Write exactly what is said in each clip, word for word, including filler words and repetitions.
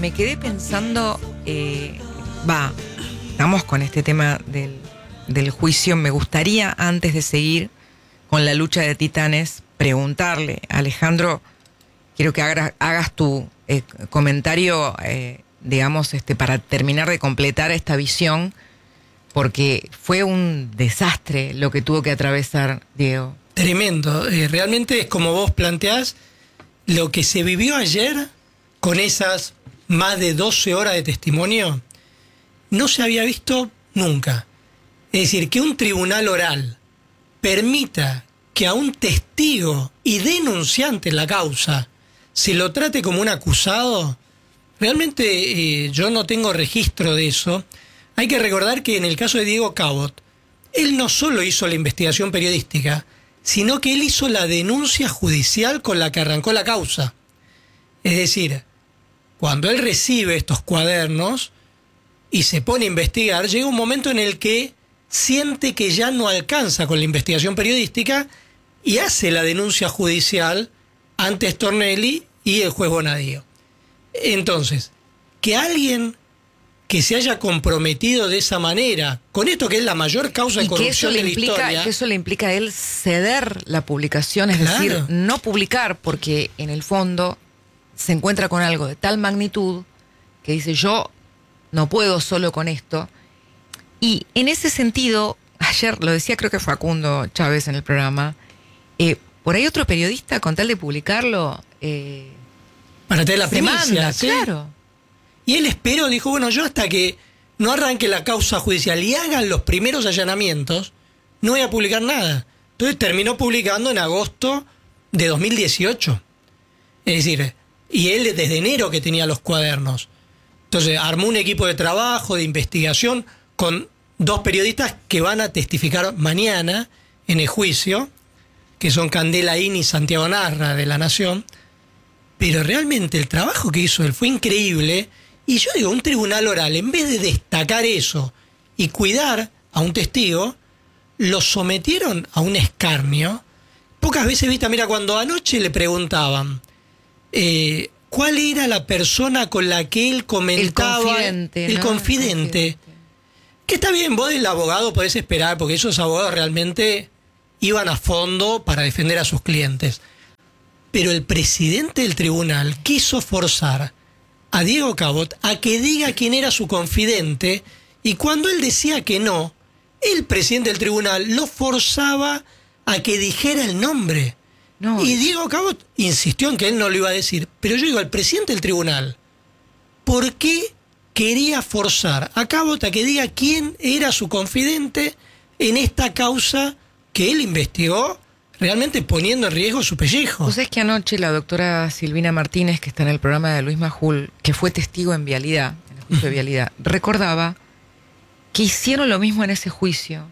me quedé pensando, eh, va, estamos con este tema del, del juicio. Me gustaría, antes de seguir con la lucha de titanes, preguntarle a Alejandro, quiero que hagas, hagas tu eh, comentario, eh, digamos, este, para terminar de completar esta visión, porque fue un desastre lo que tuvo que atravesar Diego. Tremendo. Eh, realmente es como vos planteás, lo que se vivió ayer con esas más de doce horas de testimonio no se había visto nunca. Es decir, que un tribunal oral permita que a un testigo y denunciante en la causa se lo trate como un acusado, realmente eh, yo no tengo registro de eso. Hay que recordar que en el caso de Diego Cabot, él no solo hizo la investigación periodística, sino que él hizo la denuncia judicial con la que arrancó la causa. Es decir, cuando él recibe estos cuadernos y se pone a investigar, llega un momento en el que siente que ya no alcanza con la investigación periodística y hace la denuncia judicial ante Stornelli y el juez Bonadío. Entonces, que alguien que se haya comprometido de esa manera, con esto que es la mayor causa de corrupción de la historia... Que eso le implica a él ceder la publicación, es Claro. decir, no publicar, porque en el fondo se encuentra con algo de tal magnitud que dice, yo no puedo solo con esto. Y en ese sentido, ayer lo decía creo que Facundo Chávez en el programa, eh, por ahí otro periodista, con tal de publicarlo, eh, Para tener la se primicia, manda, ¿sí? claro. Y él esperó, dijo, bueno, yo hasta que no arranque la causa judicial y hagan los primeros allanamientos, no voy a publicar nada. Entonces terminó publicando en agosto de dos mil dieciocho. Es decir, y él desde enero que tenía los cuadernos. Entonces armó un equipo de trabajo, de investigación, con dos periodistas que van a testificar mañana en el juicio, que son Candela Ini y Santiago Narra de La Nación. Pero realmente el trabajo que hizo él fue increíble. Y yo digo, un tribunal oral, en vez de destacar eso y cuidar a un testigo, lo sometieron a un escarnio. Pocas veces viste, mira, cuando anoche le preguntaban eh, cuál era la persona con la que él comentaba. El confidente. El ¿no? confidente. El confidente. Que está bien, vos del abogado podés esperar, porque esos abogados realmente iban a fondo para defender a sus clientes. Pero el presidente del tribunal quiso forzar a Diego Cabot a que diga quién era su confidente, y cuando él decía que no, el presidente del tribunal lo forzaba a que dijera el nombre. No, y Diego Cabot insistió en que él no lo iba a decir. Pero yo digo, al presidente del tribunal, ¿por qué quería forzar a Cabot a que diga quién era su confidente en esta causa que él investigó, realmente poniendo en riesgo su pellejo? Vos sabés que anoche la doctora Silvina Martínez, que está en el programa de Luis Majul, que fue testigo en Vialidad, en el juicio de Vialidad, recordaba que hicieron lo mismo en ese juicio,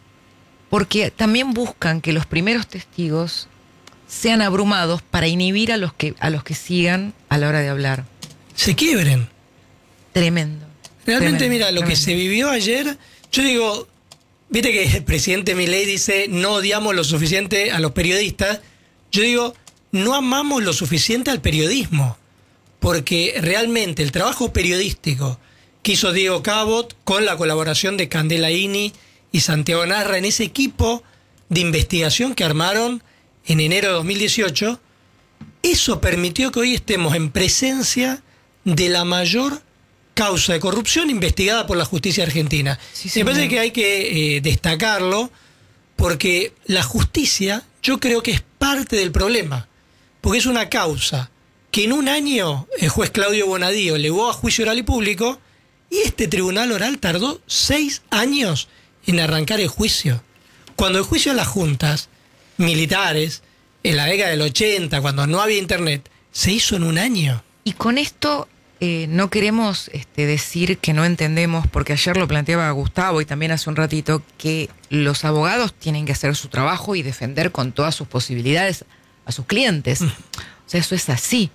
porque también buscan que los primeros testigos sean abrumados para inhibir a los que, a los que sigan a la hora de hablar. Se quiebren. Tremendo. Realmente, tremendo, mira, lo tremendo. que se vivió ayer, yo digo, viste que el presidente Milei dice, no odiamos lo suficiente a los periodistas. Yo digo, no amamos lo suficiente al periodismo, porque realmente el trabajo periodístico que hizo Diego Cabot con la colaboración de Candela Ini y Santiago Narra en ese equipo de investigación que armaron en enero de dos mil dieciocho, eso permitió que hoy estemos en presencia de la mayor causa de corrupción investigada por la justicia argentina. Sí, Me parece señor. que hay que eh, destacarlo, porque la justicia yo creo que es parte del problema, porque es una causa que en un año el juez Claudio Bonadío elevó a juicio oral y público, y este tribunal oral tardó seis años en arrancar el juicio. Cuando el juicio de las juntas militares, en la década del ochenta, cuando no había internet, se hizo en un año. Y con esto eh, no queremos este, decir que no entendemos, porque ayer lo planteaba Gustavo y también hace un ratito, que los abogados tienen que hacer su trabajo y defender con todas sus posibilidades a sus clientes. Mm. O sea, eso es así.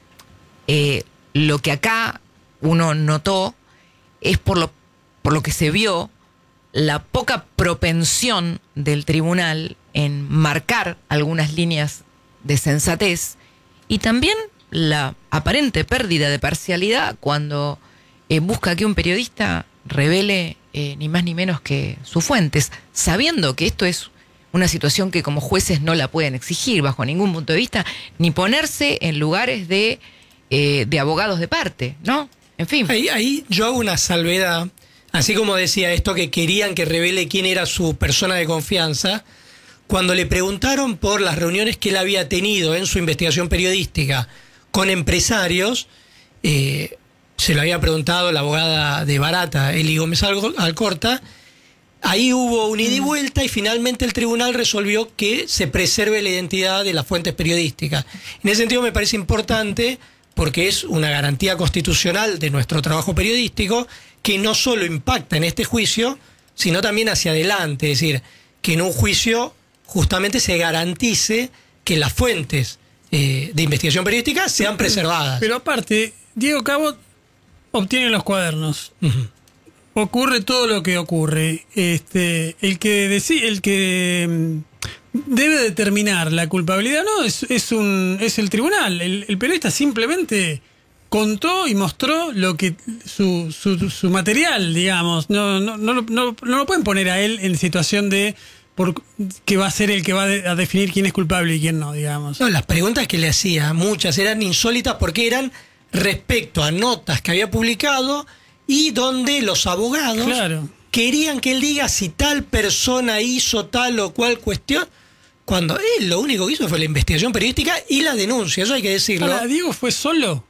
Eh, lo que acá uno notó es por lo, por lo que se vio, la poca propensión del tribunal en marcar algunas líneas de sensatez, y también la aparente pérdida de parcialidad cuando eh, busca que un periodista revele eh, ni más ni menos que sus fuentes, sabiendo que esto es una situación que como jueces no la pueden exigir bajo ningún punto de vista, ni ponerse en lugares de, eh, de abogados de parte, ¿no? En fin. Ahí, ahí yo hago una salvedad, así como decía esto que querían que revele quién era su persona de confianza, cuando le preguntaron por las reuniones que él había tenido en su investigación periodística con empresarios, eh, se lo había preguntado la abogada de Barata, Eli Gómez Alcorta. Ahí hubo un ida y vuelta y finalmente el tribunal resolvió que se preserve la identidad de las fuentes periodísticas. En ese sentido me parece importante porque es una garantía constitucional de nuestro trabajo periodístico que no solo impacta en este juicio, sino también hacia adelante. Es decir, que en un juicio justamente se garantice que las fuentes eh, de investigación periodística sean preservadas. Pero aparte, Diego Cabot obtiene los cuadernos. Uh-huh. Ocurre todo lo que ocurre. Este, el que decide, el que debe determinar la culpabilidad no es, es un es el tribunal. El, el periodista simplemente contó y mostró lo que su, su, su material, digamos. No, no, no, no, no lo pueden poner a él en situación de por, que va a ser el que va a definir quién es culpable y quién no, digamos. No, las preguntas que le hacía, muchas eran insólitas porque eran respecto a notas que había publicado y donde los abogados claro. querían que él diga si tal persona hizo tal o cual cuestión, cuando él lo único que hizo fue la investigación periodística y la denuncia, eso hay que decirlo. Ahora, ¿Diego fue solo?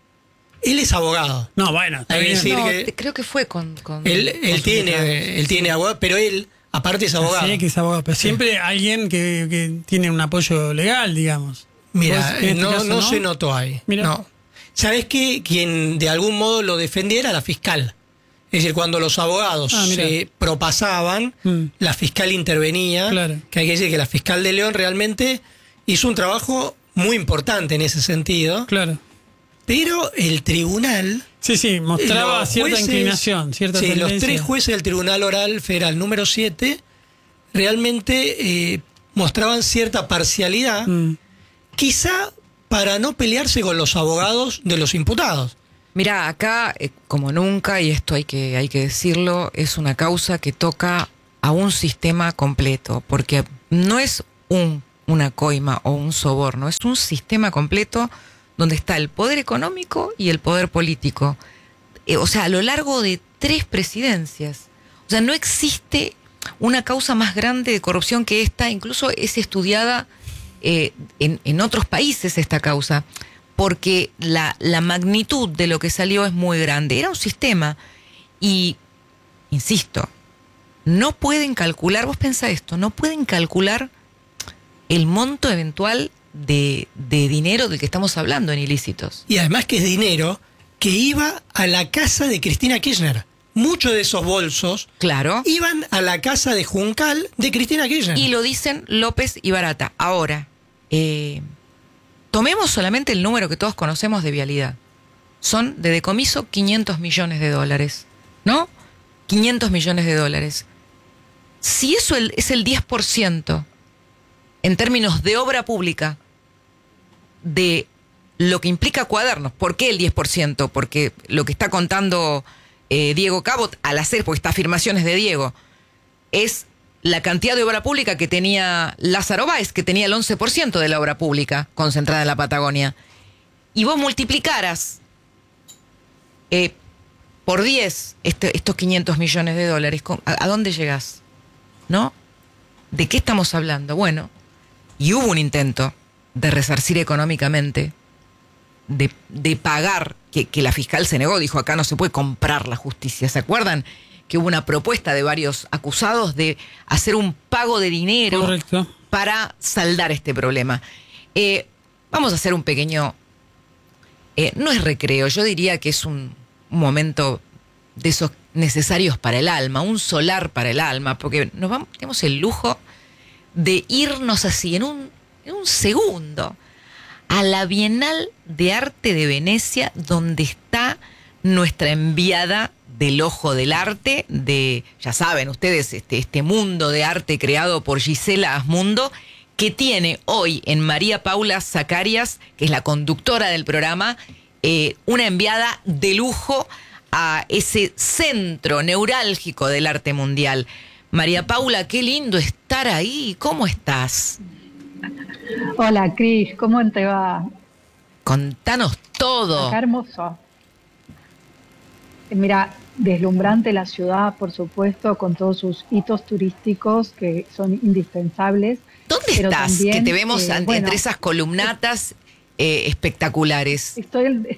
Él es abogado. No, bueno, hay que decir no, que creo que fue con... con él él con tiene, él tiene abogado, pero él, aparte es abogado. Sí, que es abogado, pero siempre sí. Alguien que, que tiene un apoyo legal, digamos. Mira, este no, caso, no, no se notó ahí. Mira. No. ¿Sabés qué? Quien de algún modo lo defendía era la fiscal. Es decir, cuando los abogados ah, se propasaban, mm. la fiscal intervenía. Claro. Que hay que decir que la fiscal de León realmente hizo un trabajo muy importante en ese sentido. Claro. Pero el tribunal... Sí, sí, mostraba cierta jueces, inclinación, cierta sí, tendencia. Los tres jueces del Tribunal Oral Federal número siete realmente eh, mostraban cierta parcialidad, mm. quizá para no pelearse con los abogados de los imputados. Mira, acá, eh, como nunca, y esto hay que, hay que decirlo, es una causa que toca a un sistema completo, porque no es un, una coima o un soborno, es un sistema completo donde está el poder económico y el poder político. Eh, o sea, a lo largo de tres presidencias. O sea, no existe una causa más grande de corrupción que esta, incluso es estudiada eh, en, en otros países esta causa, porque la, la magnitud de lo que salió es muy grande. Era un sistema y, insisto, no pueden calcular, vos pensá esto, no pueden calcular el monto eventual de, de dinero del que estamos hablando en ilícitos. Y además que es dinero que iba a la casa de Cristina Kirchner. Muchos de esos bolsos claro. iban a la casa de Juncal de Cristina Kirchner. Y lo dicen López y Barata. Ahora, eh, tomemos solamente el número que todos conocemos de vialidad. Son de decomiso quinientos millones de dólares, ¿no? quinientos millones de dólares. Si eso es el diez por ciento en términos de obra pública de lo que implica cuadernos, ¿por qué el diez por ciento? Porque lo que está contando eh, Diego Cabot al hacer, porque estas afirmaciones de Diego, es la cantidad de obra pública que tenía Lázaro Báez, que tenía el once por ciento de la obra pública concentrada en la Patagonia. Y vos multiplicaras eh, por diez este, estos quinientos millones de dólares, ¿a, a dónde llegás? ¿No? ¿De qué estamos hablando? Bueno, y hubo un intento de resarcir económicamente, de, de pagar, que, que la fiscal se negó, dijo acá no se puede comprar la justicia. ¿Se acuerdan? Que hubo una propuesta de varios acusados de hacer un pago de dinero Correcto. Para saldar este problema. Eh, vamos a hacer un pequeño... Eh, no es recreo, yo diría que es un, un momento de esos necesarios para el alma, un solar para el alma, porque nos vamos, tenemos el lujo de irnos así en un, en un segundo a la Bienal de Arte de Venecia, donde está nuestra enviada del Ojo del Arte, de, ya saben ustedes, este, este mundo de arte creado por Gisela Asmundo, que tiene hoy en María Paula Zacarias, que es la conductora del programa, eh, una enviada de lujo a ese centro neurálgico del arte mundial. María Paula, qué lindo estar ahí. ¿Cómo estás? Hola, Cris, ¿cómo te va? Contanos todo. Acá hermoso. Mira, deslumbrante la ciudad, por supuesto, con todos sus hitos turísticos que son indispensables. ¿Dónde pero estás? también, que te vemos eh, entre bueno, esas columnatas eh, espectaculares. Estoy en,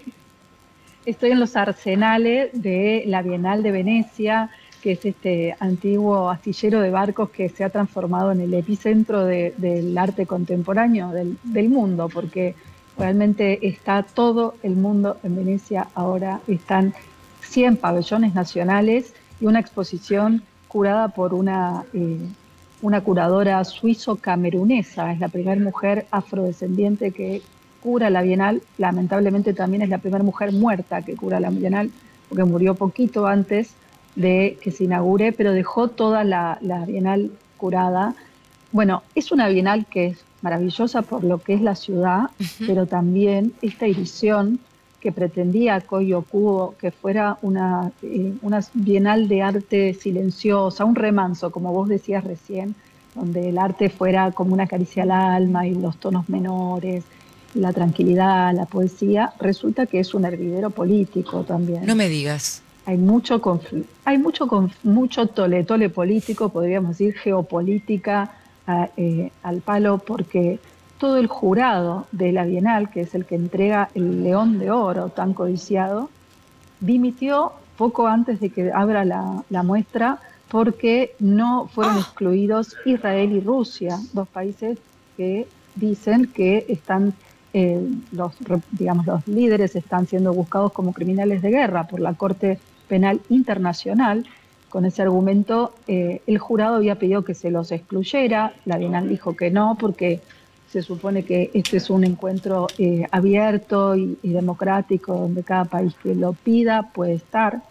estoy en los arsenales de la Bienal de Venecia, que es este antiguo astillero de barcos que se ha transformado en el epicentro de, del arte contemporáneo del, del mundo, porque realmente está todo el mundo en Venecia ahora. Están cien pabellones nacionales y una exposición curada por una, eh, una curadora suizo-camerunesa. Es la primera mujer afrodescendiente que cura la Bienal. Lamentablemente también es la primera mujer muerta que cura la Bienal, porque murió poquito antes de que se inaugure, pero dejó toda la, la Bienal curada. Bueno, es una Bienal que es maravillosa por lo que es la ciudad, uh-huh. pero también esta edición que pretendía Koyo Kubo que fuera una, eh, una Bienal de arte silenciosa, un remanso, como vos decías recién, donde el arte fuera como una caricia al alma y los tonos menores, la tranquilidad, la poesía, resulta que es un hervidero político también. No me digas. Hay mucho confl- hay mucho, conf- mucho tole tole político, podríamos decir geopolítica a, eh, al palo, porque todo el jurado de la Bienal, que es el que entrega el León de Oro tan codiciado, dimitió poco antes de que abra la, la muestra porque no fueron oh. excluidos Israel y Rusia, dos países que dicen que están eh, los, digamos, los líderes están siendo buscados como criminales de guerra por la Corte Penal Internacional. Con ese argumento, eh, el jurado había pedido que se los excluyera. La Bienal dijo que no, porque se supone que este es un encuentro eh, abierto y, y democrático, donde cada país que lo pida puede estar.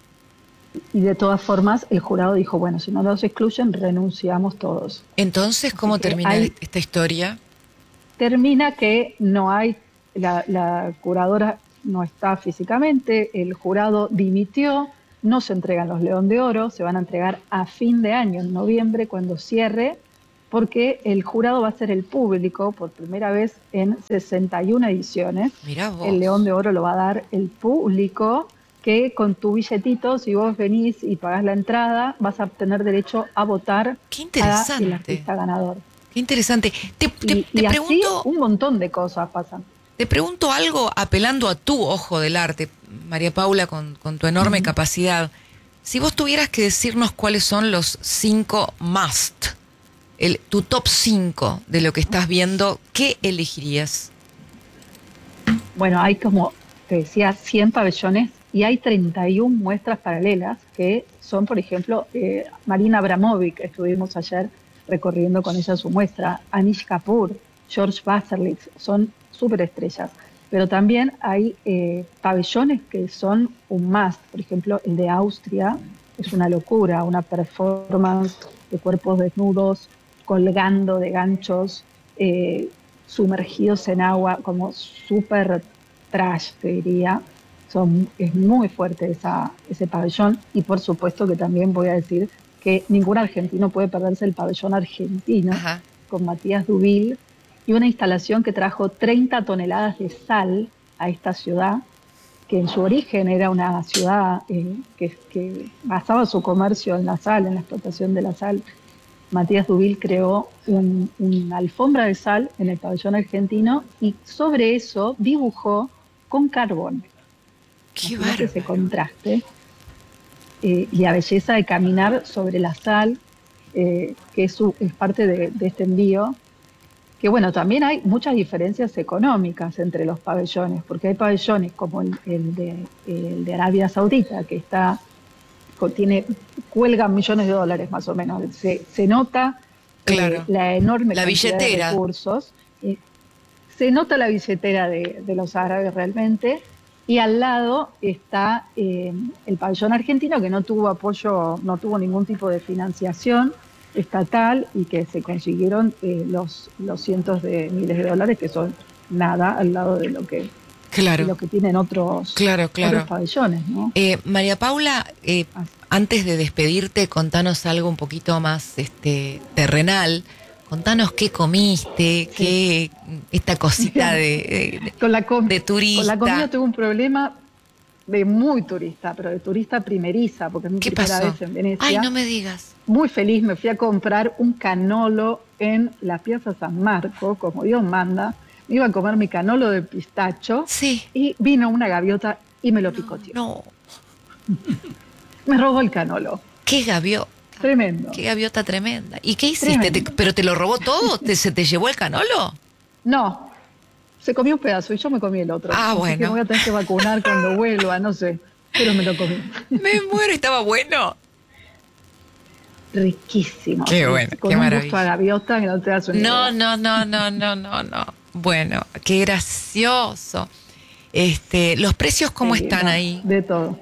Y de todas formas, el jurado dijo, bueno, si no los excluyen, renunciamos todos. Entonces, ¿cómo Así termina hay, esta historia? Termina que no hay, la, la curadora no está físicamente, el jurado dimitió, no se entregan los León de Oro, se van a entregar a fin de año, en noviembre, cuando cierre, porque el jurado va a ser el público por primera vez en sesenta y una ediciones. Mirá vos. El León de Oro lo va a dar el público, que con tu billetito, si vos venís y pagás la entrada, vas a tener derecho a votar Qué interesante. al artista ganador. Qué interesante. Te, te, y, te y pregunto, así un montón de cosas pasan. Te pregunto algo apelando a tu ojo del arte, María Paula, con, con tu enorme uh-huh. capacidad. Si vos tuvieras que decirnos cuáles son los cinco must, el, tu top cinco de lo que estás viendo, ¿qué elegirías? Bueno, hay como te decía, cien pabellones y hay treinta y una muestras paralelas que son, por ejemplo, eh, Marina Abramovic, estuvimos ayer recorriendo con ella su muestra, Anish Kapoor, George Baselitz, son superestrellas. Pero también hay eh, pabellones que son un must, por ejemplo, el de Austria es una locura, una performance de cuerpos desnudos, colgando de ganchos, eh, sumergidos en agua, como súper trash, te diría. Son, es muy fuerte esa, ese pabellón, y por supuesto que también voy a decir que ningún argentino puede perderse el pabellón argentino. Ajá. Con Matías Dubil, y una instalación que trajo treinta toneladas de sal a esta ciudad, que en su origen era una ciudad eh, que, que basaba su comercio en la sal, en la explotación de la sal. Matías Dubil creó un, una alfombra de sal en el pabellón argentino y sobre eso dibujó con carbón. ¡Qué bárbaro! Ese contraste eh, y la belleza de caminar sobre la sal, eh, que es, su, es parte de, de este envío. Que bueno, también hay muchas diferencias económicas entre los pabellones, porque hay pabellones como el, el, de, el de Arabia Saudita, que está, tiene, cuelgan millones de dólares más o menos. Se, se nota claro. eh, la enorme la cantidad billetera. de recursos. Eh, se nota la billetera de, de los árabes realmente. Y al lado está eh, el pabellón argentino, que no tuvo apoyo, no tuvo ningún tipo de financiación. estatal y que se consiguieron eh, los, los cientos de miles de dólares, que son nada al lado de lo que, Claro. de lo que tienen otros, Claro, claro. otros pabellones, ¿no? Eh, María Paula, eh, Así. antes de despedirte, contanos algo un poquito más este, terrenal. Contanos qué comiste, qué esta cosita de, de, Con la, com- de turista. con la comida tuve un problema de muy turista, pero de turista primeriza, porque es mi ¿Qué primera pasó? vez en Venecia. Ay, no me digas. Muy feliz, me fui a comprar un canolo en la Piazza San Marco, como Dios manda. Me iba a comer mi canolo de pistacho Sí. y vino una gaviota y me lo picoteó. No. Me robó el canolo. Qué gaviota. Tremendo. Qué gaviota tremenda. ¿Y qué hiciste? ¿Te- ¿Pero te lo robó todo? ¿Te, ¿Se te llevó el canolo? No, se comió un pedazo y yo me comí el otro. Ah, Así bueno. que me voy a tener que vacunar cuando vuelva, no sé. Pero me lo comí. Me muero, estaba bueno. Riquísimo. Qué bueno, Con qué un maravilla. gusto a gaviota que no te das una No, idea. no, no, no, no, no, no. Bueno, qué gracioso. Este, ¿los precios cómo Sí, están no, ahí? De todo.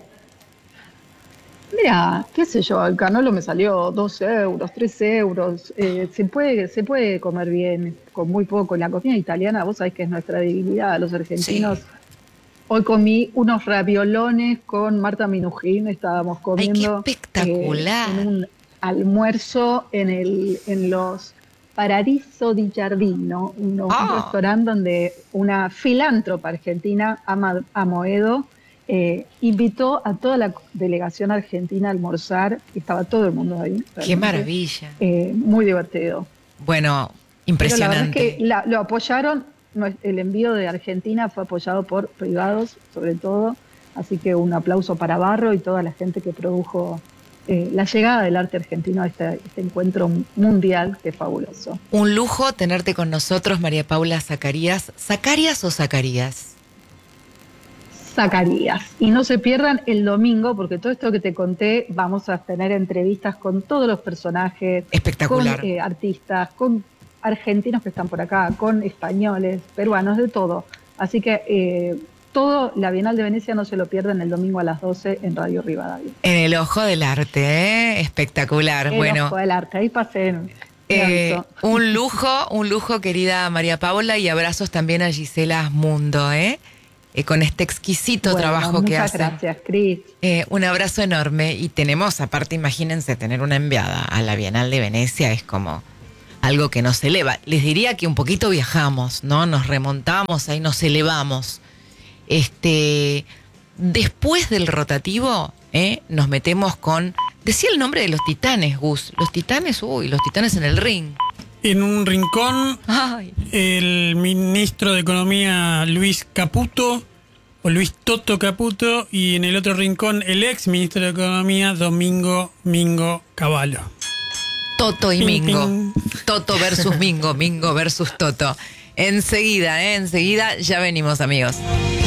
Mira, qué sé yo, el canolo me salió dos euros, tres euros. Eh, se puede, se puede comer bien con muy poco. La comida italiana, vos sabés que es nuestra debilidad, los argentinos. Sí. Hoy comí unos raviolones con Marta Minujín, estábamos comiendo qué espectacular. eh, en un almuerzo en el en los Paradiso di Giardino, un, un Ah. restaurante donde una filántropa argentina, Ama Amoedo, eh, invitó a toda la delegación argentina a almorzar, y estaba todo el mundo ahí. Qué realmente. maravilla. Eh, muy divertido. Bueno, Pero la impresionante. verdad es que la- lo apoyaron, no es- el envío de Argentina fue apoyado por privados, sobre todo, así que un aplauso para Barro y toda la gente que produjo eh, la llegada del arte argentino a este, este encuentro mundial, que es fabuloso. Un lujo tenerte con nosotros, María Paula Zacarías. ¿Zacarías o Zacarías? Zacarías. Y no se pierdan el domingo, porque todo esto que te conté, vamos a tener entrevistas con todos los personajes, Espectacular. con eh, artistas, con argentinos que están por acá, con españoles, peruanos, de todo. Así que eh, todo, la Bienal de Venecia no se lo pierdan el domingo a las doce en Radio Rivadavia. En el ojo del arte, ¿eh? Espectacular. El bueno. Ojo del Arte, ahí pasen. Eh, un lujo, un lujo, querida María Paula, y abrazos también a Gisela Asmundo, ¿eh? Eh, con este exquisito Bueno, trabajo que muchas hace. gracias, Cris. Eh, un abrazo enorme. Y tenemos, aparte, imagínense, tener una enviada a la Bienal de Venecia es como algo que nos eleva. Les diría que un poquito viajamos, ¿no? Nos remontamos, ahí nos elevamos. Este, después del rotativo, ¿eh? Nos metemos con... Decía el nombre de los titanes, Gus. Los titanes, uy, los titanes en el ring. En un rincón, Ay, el ministro de Economía Luis Caputo, o Luis Toto Caputo, y en el otro rincón, el ex ministro de Economía, Domingo Mingo Cavallo. Toto y Ping, Mingo. ping. Toto versus Mingo, Mingo versus Toto. Enseguida, ¿eh? Enseguida ya venimos, amigos.